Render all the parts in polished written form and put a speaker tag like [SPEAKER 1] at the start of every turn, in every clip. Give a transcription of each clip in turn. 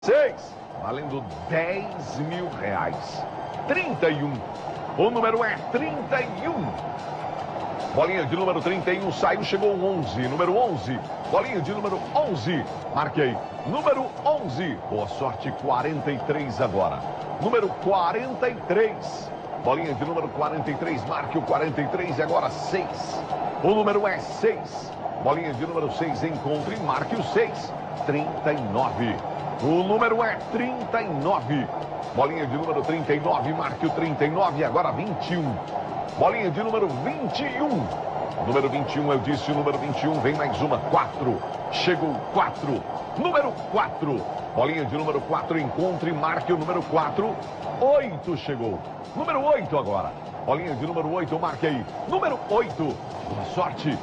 [SPEAKER 1] 6, valendo 10 mil reais. 31. O número é 31. Bolinha de número 31 saiu, chegou o 11. Número 11. Bolinha de número 11. Marquei. Número 11. Boa sorte, 43 agora. Número 43. Bolinha de número 43. Marque o 43 e agora 6. O número é 6. Bolinha de número 6. Encontre e marque o 6. 39. O número é 39. Bolinha de número 39. Marque o 39 e agora 21. Bolinha de número 21. Número 21, eu disse o número 21. Vem mais uma. 4. Chegou 4. Número 4. Bolinha de número 4. Encontre e marque o número 4. 8 chegou. Número 8 agora. Bolinha de número 8. Marque aí. Número 8. Boa sorte.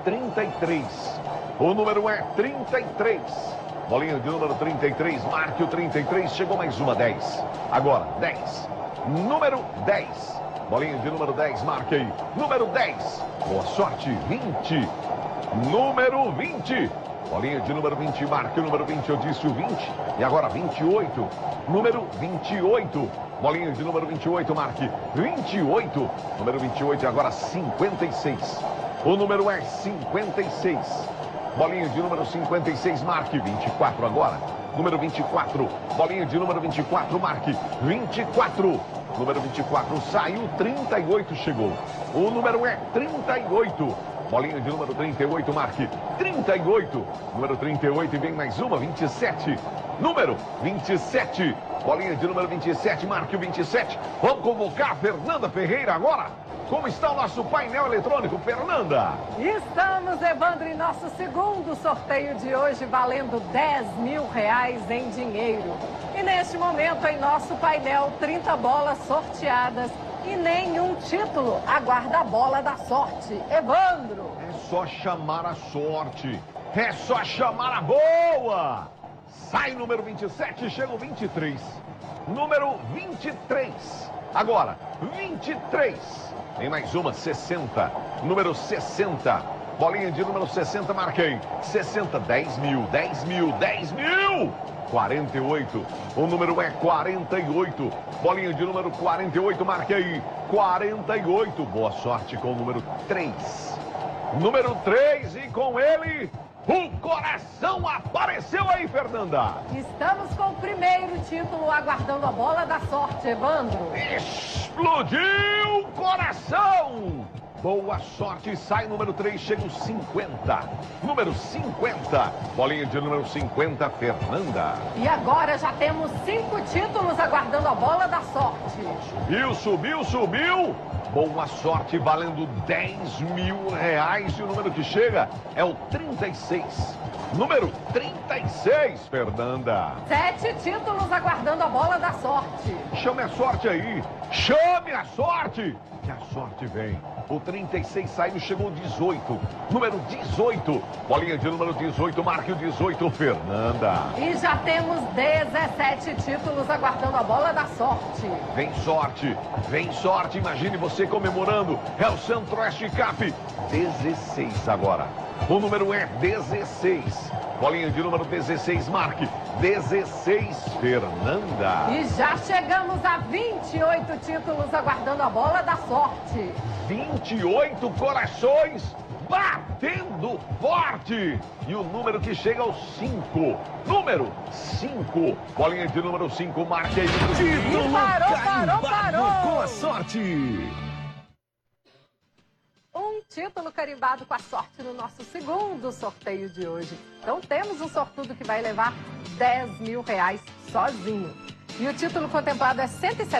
[SPEAKER 1] 33. O número é 33. Bolinha de número 33. Marque o 33. Chegou mais uma. 10. Agora 10. Número 10. Bolinha de número 10, marque aí. Número 10. Boa sorte, 20. Número 20. Bolinha de número 20, marque o número 20. Eu disse o 20. E agora 28. Número 28. Bolinha de número 28, marque 28. Número 28 e agora 56. O número é 56. Bolinha de número 56, marque 24 agora. Número 24. Bolinha de número 24, marque 24. Número 24 saiu, 38 chegou. O número é 38. Bolinha de número 38, marque 38. Número 38 e vem mais uma, 27. Número 27. Bolinha de número 27, marque o 27. Vamos convocar a Fernanda Ferreira agora. Como está o nosso painel eletrônico, Fernanda?
[SPEAKER 2] Estamos, Evandro, em nosso segundo sorteio de hoje, valendo 10 mil reais em dinheiro. E neste momento, em nosso painel, 30 bolas sorteadas e nenhum título. Aguarda a bola da sorte. Evandro!
[SPEAKER 1] É só chamar a sorte. É só chamar a boa. Sai número 27, chega o 23. Número 23. Agora, 23. Tem mais uma, 60. Número 60. Bolinha de número 60, marquei. 60, 10 mil, 10 mil, 10 mil. 48. O número é 48. Bolinha de número 48, marquei. 48. Boa sorte com o número 3. Número 3 e com ele... O coração apareceu aí, Fernanda.
[SPEAKER 2] Estamos com o primeiro título, aguardando a bola da sorte, Evandro.
[SPEAKER 1] Explodiu o coração. Boa sorte, sai número 3, chega o 50. Número 50, bolinha de número 50, Fernanda.
[SPEAKER 2] E agora já temos 5 títulos aguardando a bola da sorte.
[SPEAKER 1] Subiu, subiu, subiu. Boa sorte, valendo 10 mil reais. E o número que chega é o 36. Número 36, Fernanda.
[SPEAKER 2] 7 títulos aguardando a bola da sorte.
[SPEAKER 1] Chame a sorte aí. Chame a sorte. Que a sorte vem. O 36 saiu, chegou o 18. Número 18. Bolinha de número 18, marque o 18, Fernanda.
[SPEAKER 2] E já temos 17 títulos aguardando a bola da sorte.
[SPEAKER 1] Vem sorte, vem sorte. Imagine você comemorando. É o Centro-Oeste Cap. 16 agora. O número é 16. Bolinha de número 16, marque 16, Fernanda.
[SPEAKER 2] E já chegamos a 28 títulos aguardando a bola da sorte.
[SPEAKER 1] 28 corações batendo forte. E o número que chega ao 5. Número 5. Bolinha de número 5, marque aí.
[SPEAKER 2] E parou.
[SPEAKER 1] Com a sorte.
[SPEAKER 2] Um título carimbado com a sorte no nosso segundo sorteio de hoje. Então temos um sortudo que vai levar 10 mil reais sozinho. E o título contemplado é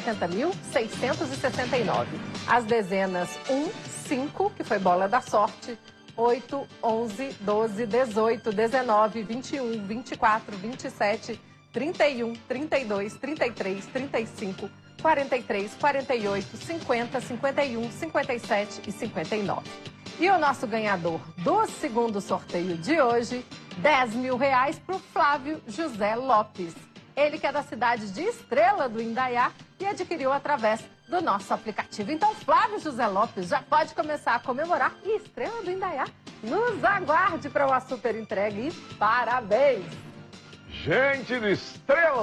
[SPEAKER 2] 170.669. As dezenas 1, 5, que foi bola da sorte, 8, 11, 12, 18, 19, 21, 24, 27, 31, 32, 33, 35, 43, 48, 50, 51, 57 e 59. E o nosso ganhador do segundo sorteio de hoje, 10 mil reais para o Flávio José Lopes. Ele que é da cidade de Estrela do Indaiá e adquiriu através do nosso aplicativo. Então, Flávio José Lopes já pode começar a comemorar e Estrela do Indaiá nos aguarde para uma super entrega e parabéns!
[SPEAKER 1] Gente do Estrela